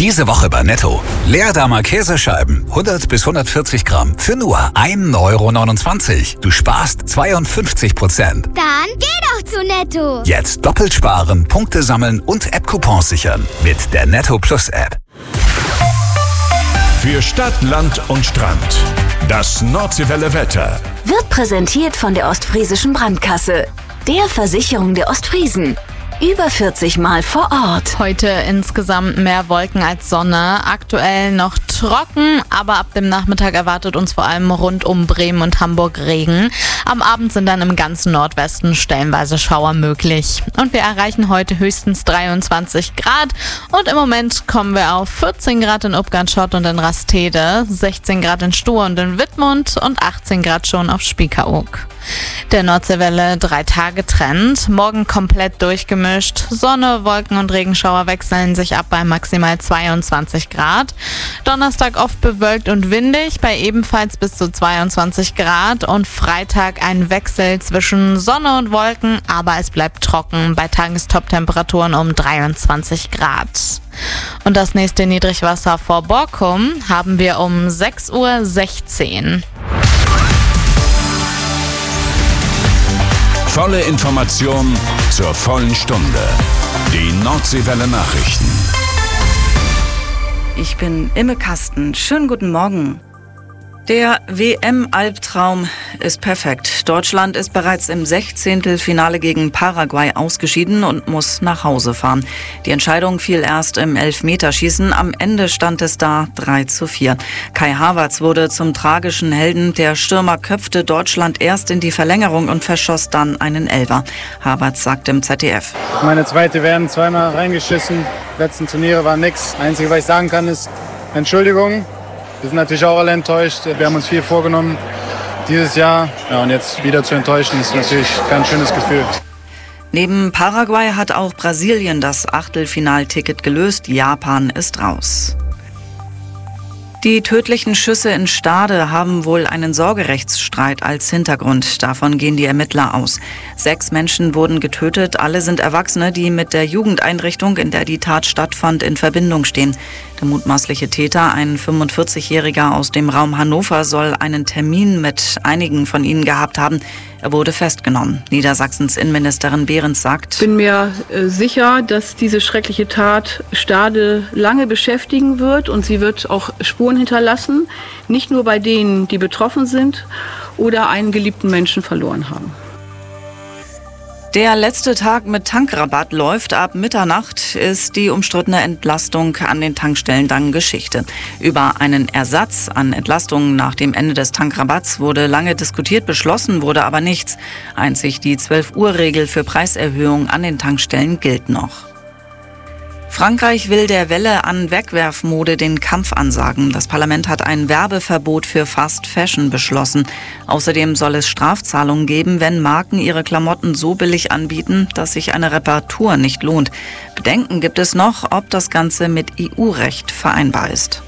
Diese Woche bei Netto. Leerdammer Käsescheiben, 100 bis 140 Gramm, für nur 1,29 €. Du sparst 52%. Dann geh doch zu Netto. Jetzt doppelt sparen, Punkte sammeln und App-Coupons sichern. Mit der Netto Plus App. Für Stadt, Land und Strand. Das Nordseewelle Wetter. Wird präsentiert von der Ostfriesischen Brandkasse, der Versicherung der Ostfriesen. Über 40 Mal vor Ort. Heute insgesamt mehr Wolken als Sonne. Aktuell noch trocken, aber ab dem Nachmittag erwartet uns vor allem rund um Bremen und Hamburg Regen. Am Abend sind dann im ganzen Nordwesten stellenweise Schauer möglich. Und wir erreichen heute höchstens 23 Grad. Und im Moment kommen wir auf 14 Grad in Upganschott und in Rastede, 16 Grad in Stur und in Wittmund und 18 Grad schon auf Spiekeroog. Der Nordseewelle 3-Tage-Trend. Morgen komplett durchgemischt. Sonne, Wolken und Regenschauer wechseln sich ab bei maximal 22 Grad. Donnerstag oft bewölkt und windig bei ebenfalls bis zu 22 Grad. Und Freitag ein Wechsel zwischen Sonne und Wolken, aber es bleibt trocken bei Tagestop-Temperaturen um 23 Grad. Und das nächste Niedrigwasser vor Borkum haben wir um 6:16 Uhr. Volle Information zur vollen Stunde. Die Nordseewelle Nachrichten. Ich bin Imme Kasten. Schönen guten Morgen. Der WM-Albtraum ist perfekt. Deutschland ist bereits im 16. Finale Paraguay ausgeschieden und muss nach Hause fahren. Die Entscheidung fiel erst im Elfmeterschießen. Am Ende stand es da 3:4. Kai Havertz wurde zum tragischen Helden. Der Stürmer köpfte Deutschland erst in die Verlängerung und verschoss dann einen Elfer. Havertz sagt im ZDF: Meine zweite WM, zweimal reingeschissen. Letzten Turniere war nix. Einzige, was ich sagen kann, ist Entschuldigung. Wir sind natürlich auch alle enttäuscht. Wir haben uns viel vorgenommen dieses Jahr. Ja, und jetzt wieder zu enttäuschen, ist natürlich kein schönes Gefühl. Neben Paraguay hat auch Brasilien das Achtelfinalticket gelöst. Japan ist raus. Die tödlichen Schüsse in Stade haben wohl einen Sorgerechtsstreit als Hintergrund. Davon gehen die Ermittler aus. 6 Menschen wurden getötet. Alle sind Erwachsene, die mit der Jugendeinrichtung, in der die Tat stattfand, in Verbindung stehen. Der mutmaßliche Täter, ein 45-Jähriger aus dem Raum Hannover, soll einen Termin mit einigen von ihnen gehabt haben. Er wurde festgenommen. Niedersachsens Innenministerin Behrens sagt: Ich bin mir sicher, dass diese schreckliche Tat Stade lange beschäftigen wird und sie wird auch Spuren hinterlassen, nicht nur bei denen, die betroffen sind oder einen geliebten Menschen verloren haben. Der letzte Tag mit Tankrabatt läuft. Ab Mitternacht ist die umstrittene Entlastung an den Tankstellen dann Geschichte. Über einen Ersatz an Entlastungen nach dem Ende des Tankrabatts wurde lange diskutiert, beschlossen wurde aber nichts. Einzig die 12-Uhr-Regel für Preiserhöhungen an den Tankstellen gilt noch. Frankreich will der Welle an Wegwerfmode den Kampf ansagen. Das Parlament hat ein Werbeverbot für Fast Fashion beschlossen. Außerdem soll es Strafzahlungen geben, wenn Marken ihre Klamotten so billig anbieten, dass sich eine Reparatur nicht lohnt. Bedenken gibt es noch, ob das Ganze mit EU-Recht vereinbar ist.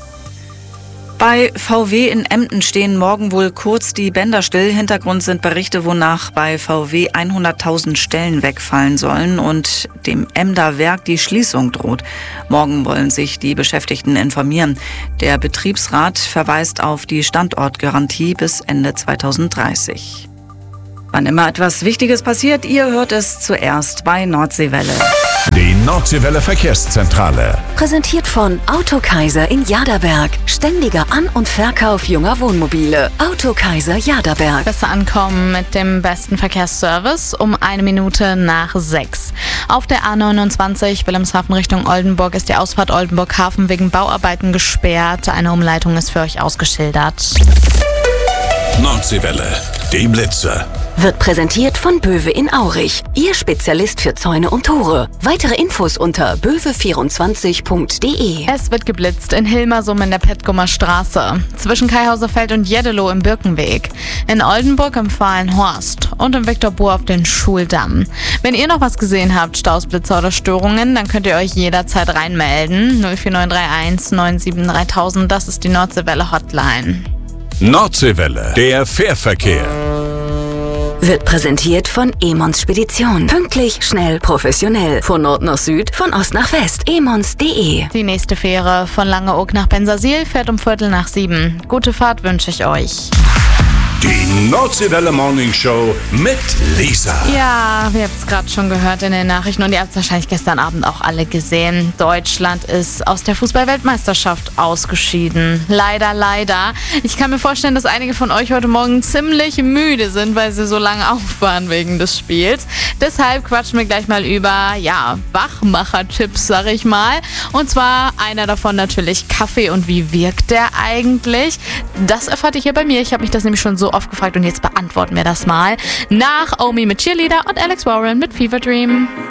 Bei VW in Emden stehen morgen wohl kurz die Bänder still. Hintergrund sind Berichte, wonach bei VW 100.000 Stellen wegfallen sollen und dem Emder Werk die Schließung droht. Morgen wollen sich die Beschäftigten informieren. Der Betriebsrat verweist auf die Standortgarantie bis Ende 2030. Wann immer etwas Wichtiges passiert, ihr hört es zuerst bei Nordseewelle. Die Nordseewelle Verkehrszentrale. Präsentiert von Autokaiser in Jaderberg. Ständiger An- und Verkauf junger Wohnmobile. Autokaiser Jaderberg. Besser ankommen mit dem besten Verkehrsservice um 6:01. Auf der A29 Wilhelmshaven Richtung Oldenburg ist die Ausfahrt Oldenburg-Hafen wegen Bauarbeiten gesperrt. Eine Umleitung ist für euch ausgeschildert. Nordseewelle, die Blitzer. Wird präsentiert von Böwe in Aurich. Ihr Spezialist für Zäune und Tore. Weitere Infos unter böwe24.de. Es wird geblitzt in Hilmersum in der Petgumer Straße, zwischen Kaihauserfeld und Jeddeloh im Birkenweg, in Oldenburg im Fahlenhorst und im Viktorbohr auf den Schuldamm. Wenn ihr noch was gesehen habt, Staus, Blitzer oder Störungen, dann könnt ihr euch jederzeit reinmelden. 04931 97 3000, das ist die Nordseewelle Hotline. Nordseewelle, der Fährverkehr. Wird präsentiert von Emons Spedition. Pünktlich, schnell, professionell. Von Nord nach Süd, von Ost nach West. emons.de. Die nächste Fähre von Langeoog nach Bensersiel fährt um 6:15. Gute Fahrt wünsche ich euch. Die Nordseewelle Morning Show mit Lisa. Ja, wir haben es gerade schon gehört in den Nachrichten und ihr habt es wahrscheinlich gestern Abend auch alle gesehen. Deutschland ist aus der Fußball-Weltmeisterschaft ausgeschieden. Leider, leider. Ich kann mir vorstellen, dass einige von euch heute Morgen ziemlich müde sind, weil sie so lange auf waren wegen des Spiels. Deshalb quatschen wir gleich mal über, Wachmacher-Tipps, sag ich mal. Und zwar einer davon natürlich Kaffee und wie wirkt der eigentlich? Das erfahrt ihr hier bei mir. Ich habe mich das nämlich schon so oft gefragt und jetzt beantworten wir das mal. Nach Omi mit Cheerleader und Alex Warren mit Fever Dream.